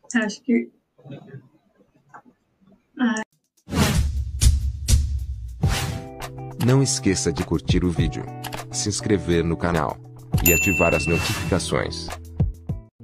Acho que... Não esqueça de curtir o vídeo, se inscrever no canal e ativar as notificações.